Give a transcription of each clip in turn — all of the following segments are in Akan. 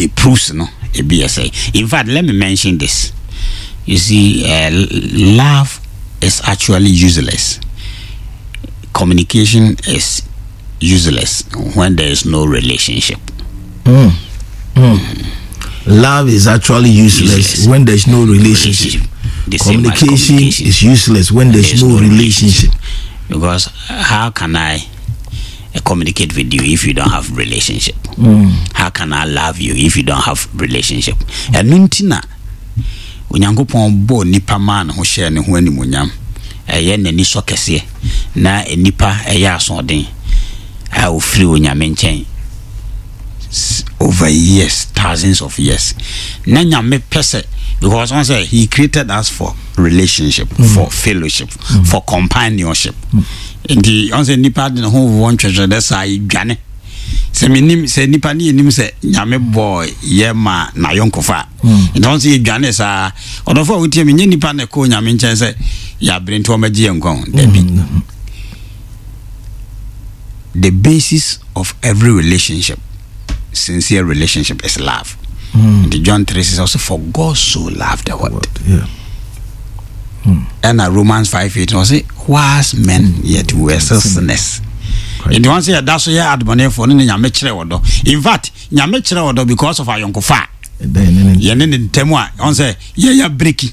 the proofs no EBSA. In fact, let me mention this. You see, love is actually useless. Communication is useless when there is no relationship. Love is actually useless when there's no relationship. Communication is useless when there's no relationship. Because how can I communicate with you if you don't have relationship? How can I love you if you don't have relationship? And nuntina Onyankopon bo nipa man ho hye ne ho animonyam eye nani so kese na nipa eye asoden a ofiri onyame nchen over years, thousands of years. Na nyame pese because one say he created us for relationship, for fellowship, for companionship. And the onse nipa de ho won treasure that's I dwane. Se menim se nipa ni enim se nyame boy ye ma na yonkofa. And onse ye dwane sa odofo wutie me nipa na ko nyame nchen se ya brento omagie nkon debi. The basis of every relationship, sincere relationship, is love. The John 3 says also, for God so loved the world. And Romans 5:8 was it, was men yet we were still sinners. And once say that's why admonition for nyame kire wodo. In fact, nyame kire wodo because of ayonkofa. Ye ne ntemwa on say ye ya breaki.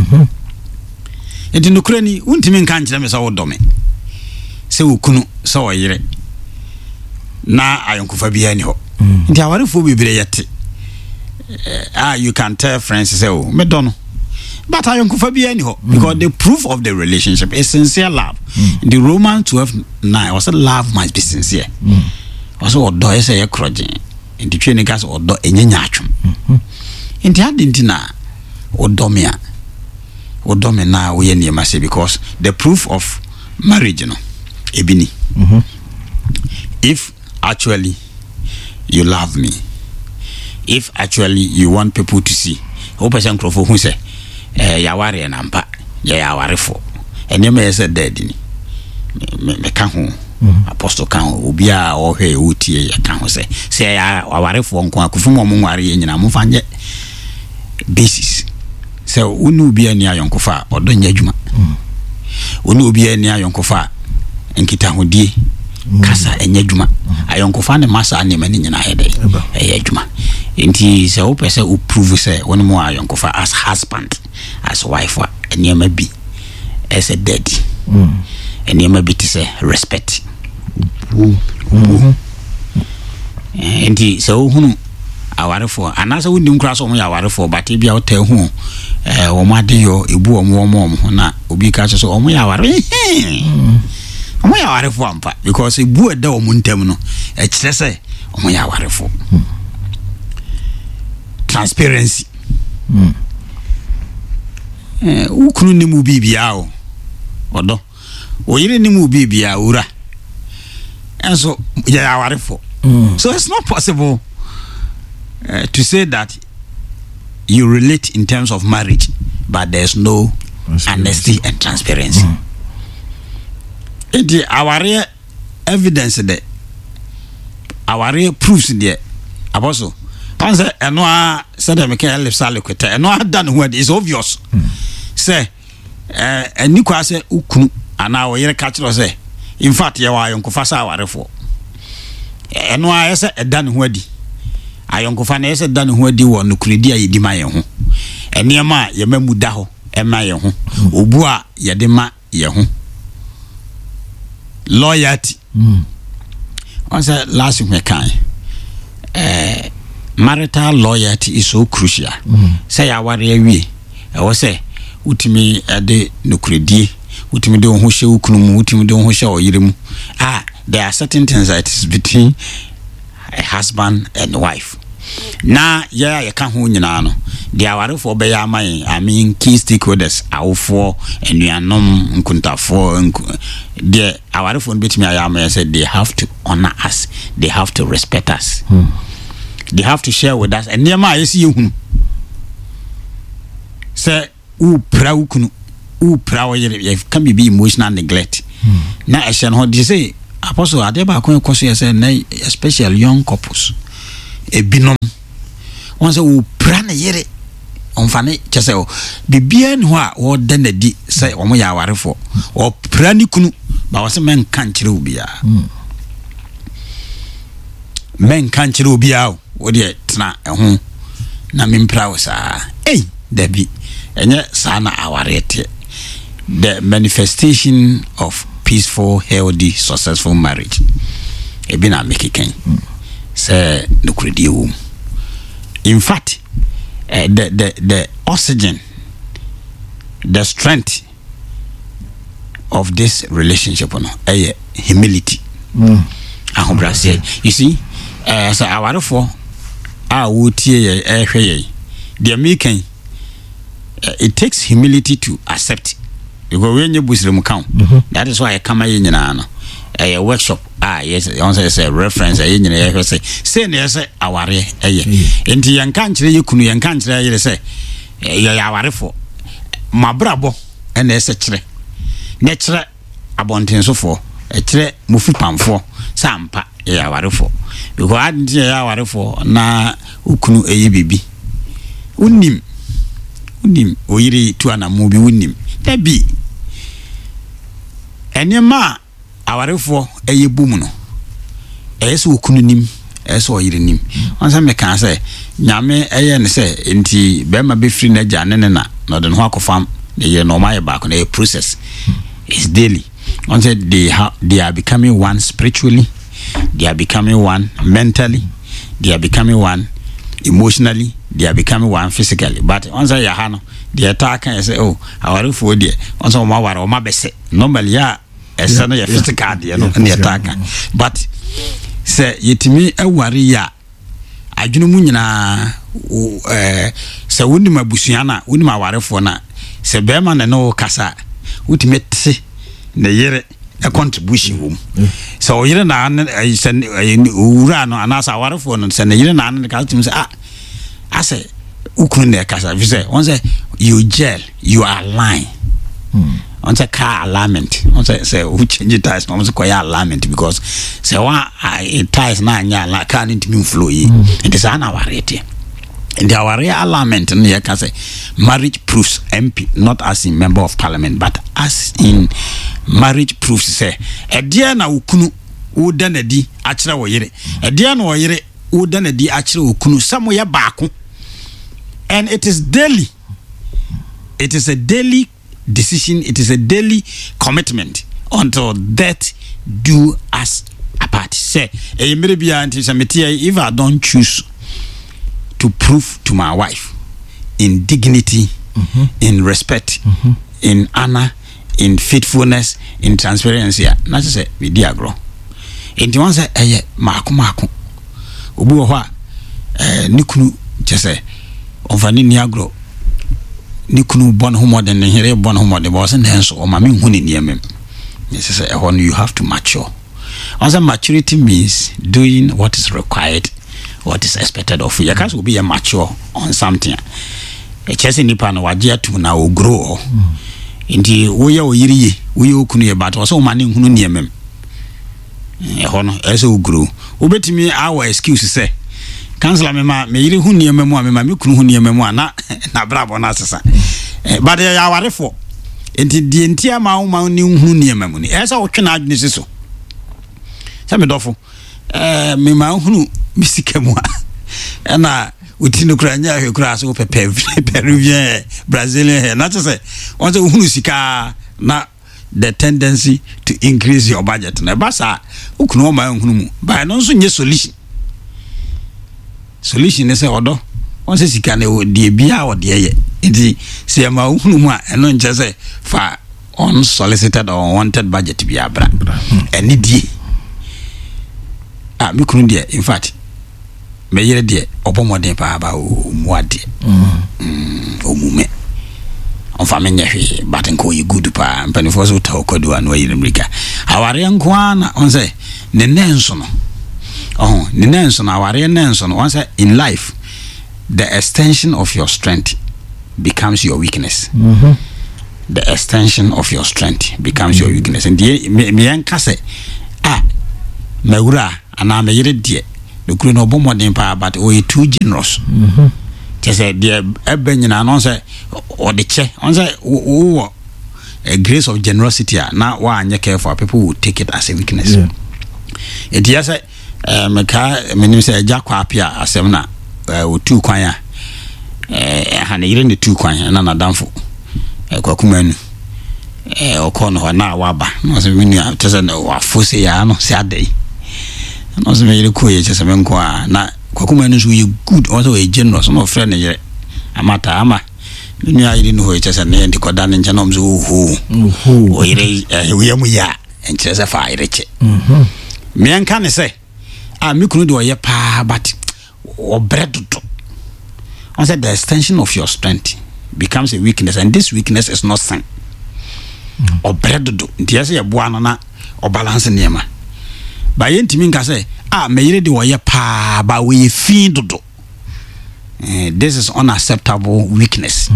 Enti nokura ni untimi nka nkire me say wodo me. Se wokunu se oyire. Na ayonkofa bia ni ho. Nti awarefo bibire yete. You can tell friends say oh me don't know. But ayonkofa bia ni ho because the proof of the relationship is sincere love. In the Romans 12:9 also love must be sincere. Also odo ese ye kroje. In the training gas odo enye nyatwum. Nti adinti na odo me na wo ye niema say because the proof of marriage no ebini. If actually you love me, if actually you want people to see, o person crofo hu say yaware na mpa yawarefo enema say dead ni me ka ho apostle ka ho obi a ohwe wutie ya ka ho say yawarefo nko akufum mo nware nyina mo fanye basis say unu obi ani ayonkofa odo nya adwuma unu obi ani ayonkofa nkita hodie kasa enya adwuma ayonkofa ne masa ne mani nyina hede adwuma enti say o pese o prove say won mo ayonkofa as husband as wife enema bi as a daddy enema bi to say respect enti so hunu awarefo anasa wonim kra so mo awarefo but bia o ta hu wo made yo ebu omo na obi ka so omo ya aware omo ya awarefo ampa because ebu eda omo ntem no e kire say omo ya awarefo transparency ukunu ni mu bibia o odo oyire ni mu bibia ura enso ya awarefo so it's not possible to say that you relate in terms of marriage but there's no honesty and transparency. It our evidence that our proofs there apostle answer eno said me can live salikwete eno adan who is obvious say eni kwa say ukunu ana oyere ka kiro say in fact ye wa yonkofa sa awarefo eno ayese edan ho adi ayonkofa na yese dan ho adi wo nokredi ayedi ma ye ho enema ye mamuda ho ema ye ho obu a ye de ma ye ho loyalty once last week kan marital loyalty is so crucial say aware awie e wo say utimi ade nokredi utimi de ho hye ukunu mu utimi de ho hye oyire mu there are certain things that is between a husband and wife. Na ya ka ho nyina no the awarefo be ya man I mean key stakeholders awofo enuanom nkuntafo the awarefo betimi ayama say they have to honor us, they have to respect us, they have to share with us and niema ayesi ehunu say u pra ukunu u pra oyere can be emotional neglect na ehye no dey say apostle ade ba kon ekoso say na especially young couples ebinom on say wo pra na yere on fa ne kyese o bibia ne ho a wo da na di say omo ya awarefo o pra ni kunu ba wo se men kan kire obia men kan kire obia wo de tena ho na mempra wo sa dabi enye sa na awarete. The manifestation of peaceful, healthy, successful marriage. Ebina make ken. Say no credit womb. In fact, the oxygen, the strength of this relationship, humility. You see, so our for the American, it takes humility to accept. Because when you Muslim count, that is why I come in a workshop. Yes, I say reference. Say yes, our into young country you couldn't young country. You say you are for my brabo and there's a tre natural abundance so for a tre mufu pam for sampa ya ware for because I didn't ya ware for na ukunu bibi unim oyiri tu ana mu bi unim dabi enema awarefo bum no so okunu nim so oyiri nim onsa me kan say nyame ne say enti be ma be free na ja ne na no de ho akofam ye normal back na process is daily once they are becoming one spiritually, they are becoming one mentally, they are becoming one emotionally, they are becoming one physically. But once I have the attack and say, oh, our food, once on my best, normally, a son of physical, the attack. But say, yet me a warrior. I do not mean say, wouldn't my busiana, wouldn't my warrior for na, say, Berman and no Casa, ultimate the year a contribution room. So you know, I send Urano and ask our phone and send a year and the culture. I say, Ukune Casa, you say, once you gel, you are lying. Once a car alignment, once I say, who change the tires, almost quite alignment because say, one tires 9 years like can't into me flow. It is an hour rate. And our real alignment in the say marriage proofs MP, not as in member of parliament, but as in marriage proofs say a dear na ukunu udan a di achra woyere a dear no woyere udan a di achra ukunu somewhere back. And it is daily. It is a daily decision, it is a daily commitment until death do us apart. Say if I don't choose to prove to my wife in dignity, in respect, in honor, in faithfulness, in transparency. Not to say we diagro. And the one say, Marco. Ubu wa nikunu just say ovani niagro. Nikunu born homo than here born homo the boss and hence or mammy huni near me. Yes, you have to mature. Also, maturity means doing what is required. What is expected of you? Because will be a mature on something. A chasing nipa no wajia to now grow. Indeed, we are we okunu about also manning who near mem. As we grow. Ubet me our excuse say. Councillor me who near memoir, me who near memoir, na bravo nasa. But they are therefore. Indeed, the entire mountain who near memory. As our can add this so. Some doffo. Me ma hunu misikemwa na utino kranya hekura so Peruvian Brazilian not to say once hunu sika na the tendency to increase your budget na basa ukuno ma hunu mu ba no so nye solution is odo once sika na de bia o de ye enti se ma hunu mu a eno nche say fa unsolicited or unwanted budget bia bra eni die me kunu de in fact me yere de obomoden pa ba o muade o mume on fa me nyewe but nko yi good pa mpani fo so ta okodu anu yire mrika aware nko ana on say ne nenso no ne nenso na aware nenso no on say in life the extension of your strength becomes your weakness. The extension of your strength becomes your weakness. And me yanka say mewura ana me yire de the kuru no bo modern pa but we too generous just say the ebenyina no say or the che on say a grace of generosity now wa anye careful people will take it as a weakness it just say meka menim say jakwa apia asem na o tu kwan ha na yire ne tu kwan na nadamfo kwakumanu okono na waba no se menu tese na wafose ya no se adai no se meyire ko ye tese menko na kwakumanu so ye good also ye generous no friend ye amata ama menu ayire no ho tese na ndi koda ne nche no mzo o yire we mu ya enche se fa yire che me enka ne se mikunu de oye pa but o bredodo on said the extension of your strength becomes a weakness, and this weakness is not sin. Or bredodo ntiase ye boa no na o balance niema ba ye ntimi nka say me yire de oye pa ba we fi dodo. This is unacceptable weakness.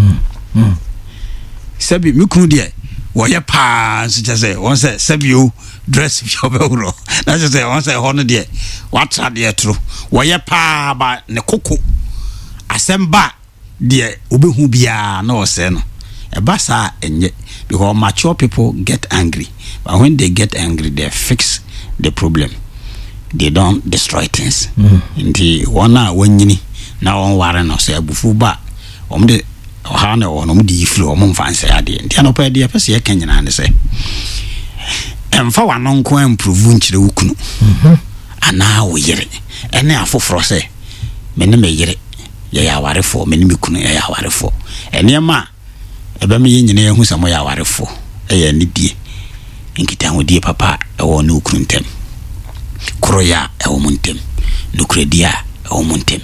Sabi mikunu de oye pa so just say one say sabi you dress your bro na just say one say hono de what de true oye pa ba ne koko asemba de obehu bia na o say no e ba sa enye because mature people get angry, but when they get angry they fix the problem, they don't destroy things. Nti wona wanyini na won ware no say abufu ba omde ha na won omde ifiri omon fanse ade nti anopa de apese ye kanyina ne say emfa wano nko improve nchire wukunu ana wo yire ene afoforo say mene me yire ye ya warefo mene me kunu ye ya warefo ene ma ebe me ye nyina ye hu samo ya warefo eye ne die nkita ho die papa e wo ne ukunu ntem kro ya e wo muntem nukredia e wo muntem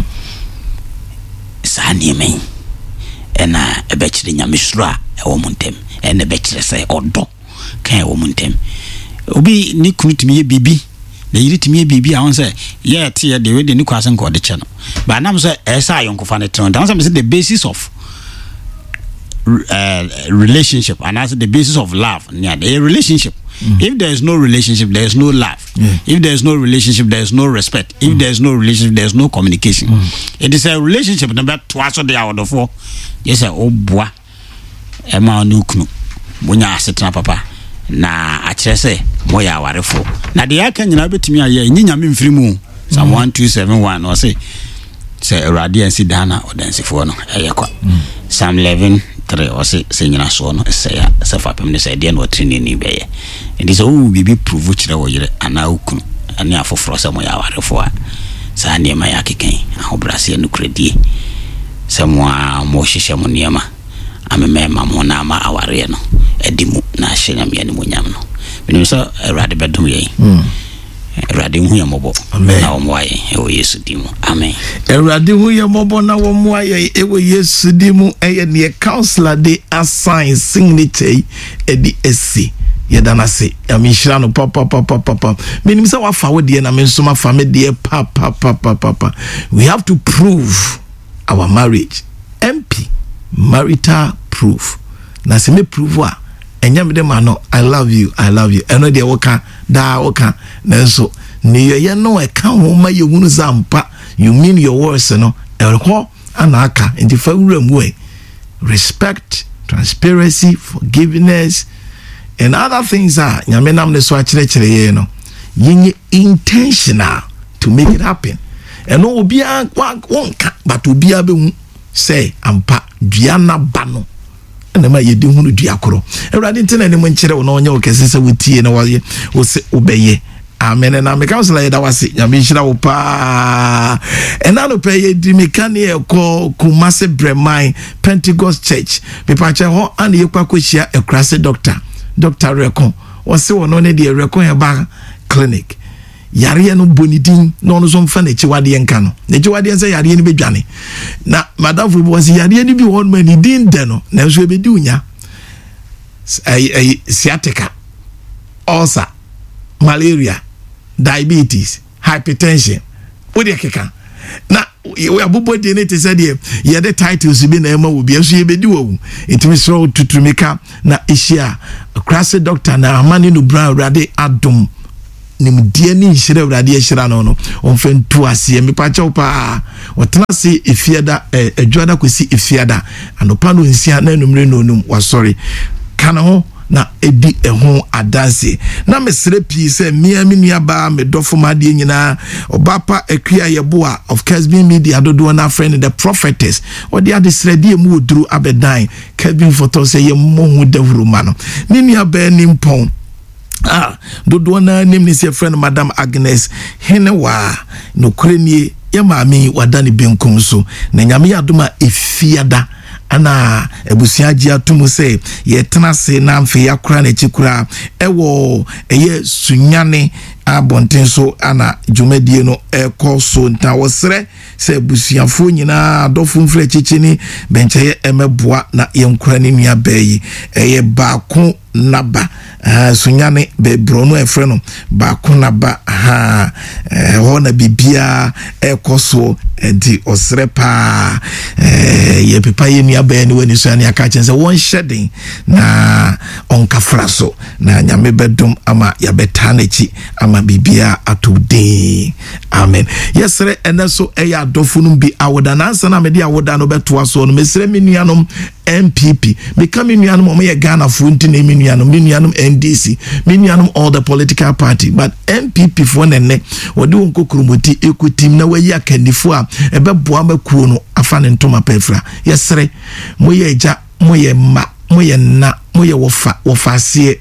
sa ne men ena ebe chire nyamesura e wo muntem ena be chire say odo kan e wo muntem obi ni kunu timi ye bibi na yiri timi ye bibi a won say ye te ye de we de ni kwase nko de che no ba nam say esa ayonkofa ne tron dan say the basis of relationship, and that's the basis of love. Yeah, a relationship. If there is no relationship, there is no love. If there is no relationship, there is no respect. If there is no relationship, there is no communication. It is a relationship number twice the hour of 4. Yes, oh boy, Emma Nuknu, Bunya Asetna Papa. Na achese moya warefo. Na de aka nyina betimi aye nyinya me mfirimu. Psalm 1271 or say radiance dana or dance for no ayekwa. Psalm 11:3 or say nyina so no say fapem ne say de no training ni beye. And this all be prove chire wo yire ana okunu ani afoforo se moya warefo a sa ne ma yakeken ahobrase no kredie. Se mo hihye mo niema amema mo na ma aware no edimu na hyenya me ani monyam no menim so erade bedum ye erade hu yamobo na omwaye ewo Yesu dimu amen erade hu yamobo na omwaye ewo Yesu dimu eye ne counselor de assign signature e di esi yedana se amishira no papa menim so wafa wo de na me nso ma fa me de papa we have to prove our marriage MP marital proof na se me prove a enyam de ma no I love you eno de woka da woka na so ne ye no e ka ho ma ye hunu zampa you mean your words no erho anaka enti fa wuram we respect, transparency, forgiveness and other things are nyame nam ne so a kire ye no yin intentional to make it happen eno obi a wonka but obi a be hu say ampa duana bano na ma yedi hunu duakoro ewrade ntena ne mo nkire wo na onye okese se wotie na wo se obeye amen na me counsel ya da wase nyame nhira wo pa enano pe ye di mekane e ko Kumase Bremai Pentecost Church me pa che ho an ye kwakohia ekrase doctor Rekon wo se wo no ne de Rekon he ba clinic yare no bonidin no no so mfa na chiwade nka no na chiwade nse yare ni bedwane na madam fu bo se yare ni bi won mani din de no na so ebedi unya sciatica, ulcer, malaria, diabetes, hypertension odi keka na we abubo de ne te said ye the titles bi na ema wo bi so ebedi wo etimi so tutumika na ehia Krase doctor na amani no bra rade adom nimdie ni nhire awurade ahyira no omfentu ase me pa chew pa otena se efiada adwada kosi efiada anopa no nsia na numre no num wasori kana ho na edi eho adanse na mesre pii se mia menua ba me dofo made nyina obapa akua yeboa of Kesbin Media dodo na friend the prophetess odi ade sredi mu oduru abedan Kesbin photo se ye mohu dawuru ma no ni nua ba ni mpon dodo na nim ni se friend Madam Agnes Henewa no krenie ye maami wadani benkum so na nyame adoma efiada ana ebusiaji atumu se ye tenase na mfe yakura na chikura ewo eye sunyane abonten so ana dwumadie no ekoso nta wosre se ebusiafo nyina adofo mfre chichini benche emeboa na yenkura ni nua bayi eye baako naba sunyane be brono efre no baako naba ho na bibia ekoso edi osre pa ye pepa ye nua bayi ni wani so ani aka chense won shedding na onkafra so na nyame bedum ama ya betanechi ama bibia atude amen yesre eneso eya adofunum bi awoda na ansa na mede awoda no beto aso no mesre menuanom MPP become menuanom omo ye Ghana funti na menuanom NDC menuanom all the political party but MPP for nenne wode won kokromoti ekutim na wayi akandifo a ebeboa makuo no afa ne ntoma pefra yesre moye eja moye ma moye na moye wofasie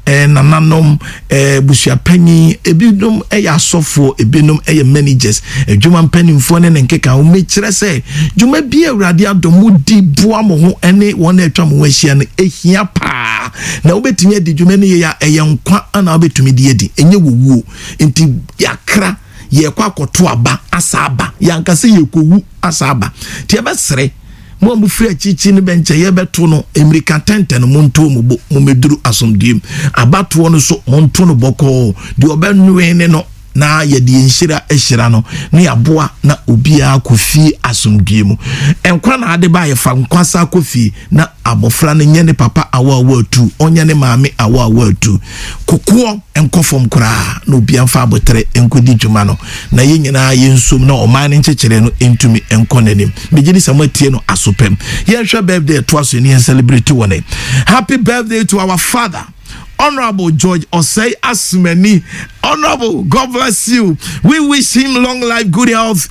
nananom busia panyi ebinum eya asofo ebinum eya managers adwuma mpanimfo ne nkeka o mekire se dwuma bi awurade adomu di boa mo ho ene won atwa mo ahia no ehia pa na obetumi adi dwuma ne ya eya nkwa ana obetumi di edi enye wowuo enti yakra ye kwa koto aba asaba yankase ye kowu asaba ti ebesere mo amufri achichi ne benche ye beto no emirika tenten mo nto mo bo mo meduru asomdiem abato no so mo nto no boko de obenwe ne no na ye de nhira ehira no ne yaboa na obia kofi asomdiem enkwa na ade ba ye fa nkwasa kofi na abofra ne nye ne papa awa atu onye ne maame awa atu kokoɔ enkofom kura na obia fa abotre enkodi dwuma no na ye nyina ye nsom na oman ne nkyekere no entumi enkonanim begini samatie no asopem ye hwe birthday to aso ni celebrate one happy birthday to our father Honorable George Osei Asumani. Honorable, God bless you. We wish him long life, good health,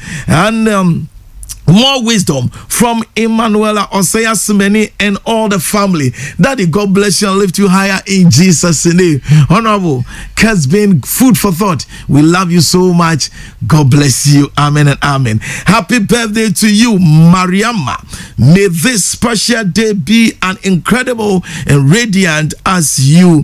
and more wisdom from Emanuela Osei Asumani and all the family. Daddy, God bless you and lift you higher in Jesus' name. Honorable, Kesbin, food for thought. We love you so much. God bless you. Amen and amen. Happy birthday to you, Mariama. May this special day be an incredible and radiant as your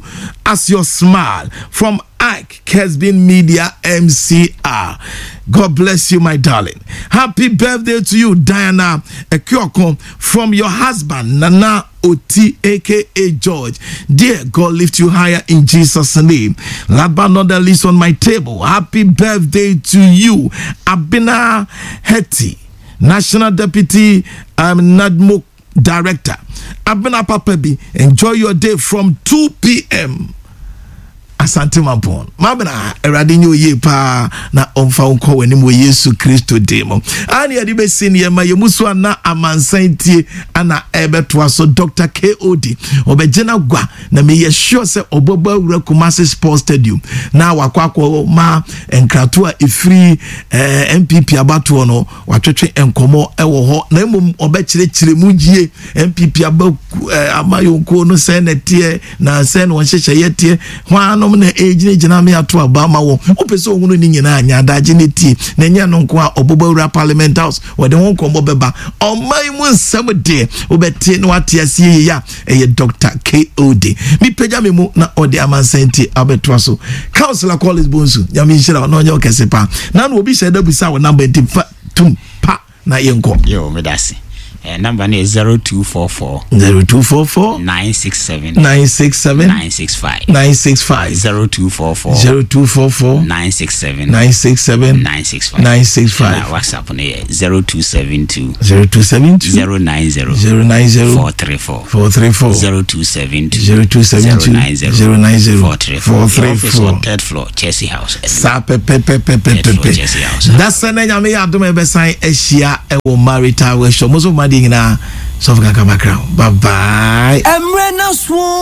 smile. From Ike Kesbin Media MCR. God bless you, my darling. Happy birthday to you, Diana Ekyoko, from your husband, Nana Oti, aka George. Dear God, lift you higher in Jesus' name. Last but not the least on my table, happy birthday to you, Abina Heti, National Deputy NADMO Director. Abina Papabi, enjoy your day from 2 p.m. Asante Mampon. Mabena erade nyo ye pa na omfa unko wani mo Yesu Kristo demo. Ani adibe sini yema yemusu ana amansantie ana ebeto aso Dr. KOD. Obejena gwa na me ye sure se oboba wura Kumasi Sports Stadium. Na wakwakwo ma enkratua ifri MPP abato no watwetwe enkomo ewo ho na emom obekire munjie MPP amayonko no senetie na sen won hyehye yetie hwano na ejine jina me ato abama wo opese ohunu ni nyina anya adaje neti na nya no nko a obobawura Parliament House wode ho nkombo beba omai mu nsam de obete no atiasie ya eye Dr. KOD mi pega me mu na ode amansanti abeto so Councilor Collins Bonsu nyame nhira no nya okesepa na no obi sheda busa wo number ntimfa tum pa na yenko yo medasi Number is 0244 0244 967 967 965 965 0244 0244 967 967 965 965. WhatsApp on 0272 0272 090 090 434 434 0272 0272 090 434 third floor Chelsea House. That's an enemy adome besan ehia e wo marital workshop mo so madi nyina so fika background. Bye bye. Emrena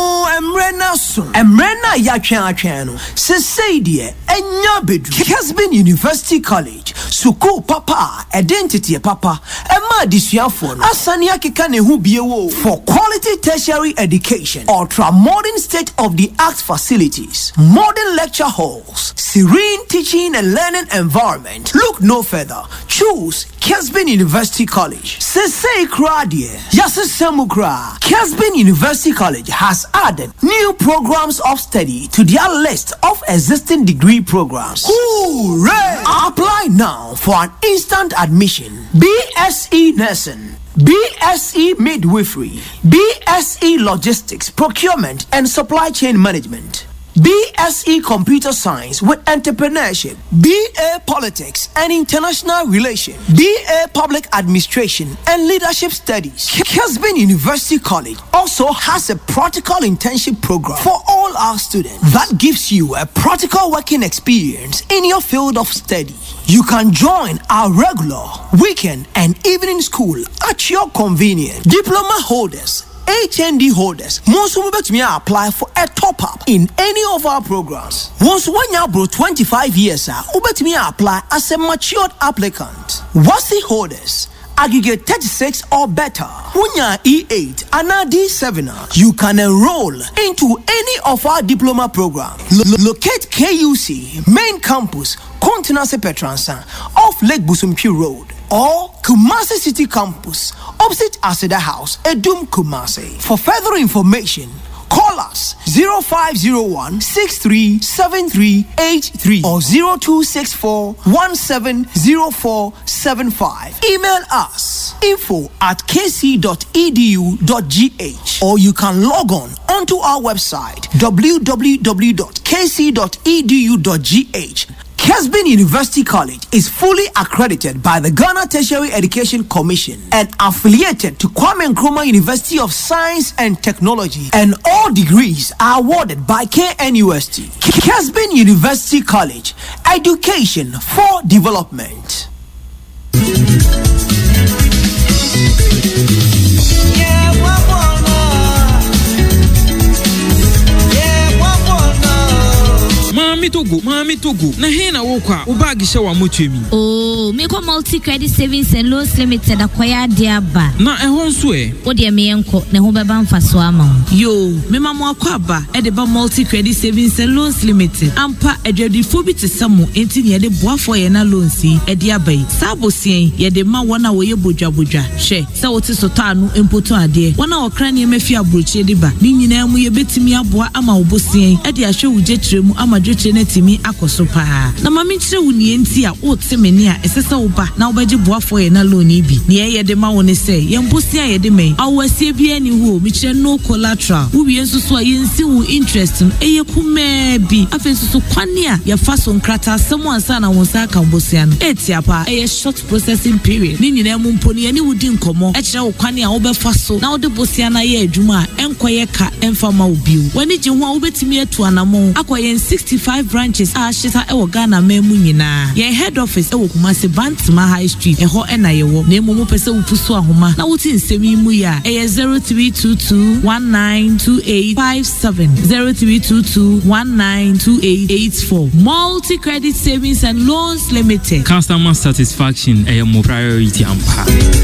ya twan no se say de enya bedu Kesbin University College suku papa identity papa ema disuafo no asane akeka ne hu biewo for quality tertiary education, ultra modern state of the art facilities, modern lecture halls, serene teaching and learning environment. Look no further, choose Kesbin University College. Say Kradie Yasesemukra. Kesbin University College has added new programs of study to their list of existing degree programs. Hooray! Apply now for an instant admission. BSc Nursing, BSc Midwifery, BSc Logistics, Procurement and Supply Chain Management, BSc Computer Science with Entrepreneurship, BA Politics and International Relations, BA Public Administration and Leadership Studies. Kesbin University College also has a practical internship program for all our students that gives you a practical working experience in your field of study. You can join our regular, weekend and evening school at your convenience. Diploma holders, HND holders, most will apply for a top up in any of our programs. Once 1 year bro 25 years, me apply as a matured applicant. WASI holders, aggregate 36 or better, Wunya E8 and D7, you can enroll into any of our diploma programs. Locate KUC main campus, Continental Petransa, off Lake Busumpi Road, or Kumasi City Campus, opposite Aseda House, Edum Kumasi. For further information, call us 0501 637383 or 0264 170475. Email us info@kc.edu.gh or you can log on onto our website www.kc.edu.gh. Kesbin University College is fully accredited by the Ghana Tertiary Education Commission and affiliated to Kwame Nkrumah University of Science and Technology, and all degrees are awarded by KNUST. Kesbin University College, education for development. Mami Togo. Na hena wokwa ubagi shewa motwemi. Oh, me ko multi credit savings and loans limited akwaya dia ba. Na ehon so e. Wo de me enko na ho beba mfaso ama. Yo, me mamo akwa ba e de ba multi credit savings and loans limited. Ampa edwadifo bi tesamo enti ne de boafo ye na loans yi e de abai. Sabosien ye de ma wona wo ye bodwabodwa. Hwe, se wo te sota anu empoto ade. Wona okra ne mafi abrochi de ba. Ni nyina mu ye betimi aboa ama obosien e de ahwe wuje kiremu ama dwetire na timi akoso pa. Na mami kire wo nie enti a wo temeni a esesa wo ba na wo baje boafo ye na loan bi. Ne ye de ma wo ne se ye mbosia ye de me. Awasie bi ani wo mi kire no collateral. Wo bi enso so a ye nsi wo interest no eye kuma bi. Afenso so kwane a ye fa so nkrata asem ansa na wo sa ka mbosia no. Etia pa eye short processing period. Ni nyina mu mponi ani wo di nkomo. E kire wo kwane a wo be fa so na wo de bosia na ye adwuma enkoye ka emfa ma wo biu. Wani je ho a wo betimi atu anamo. Akoye 65 branches a shita ewo Ghana memu nyina. Ye head office ewo Kumasi Bantima High Street eho ena yewo. Na emu pese wo pusu ahoma na wuti nsemi mu ya. Eye 0322192857 0322192884. Multi Credit Savings and Loans Limited. Customer satisfaction eye mo priority ampa.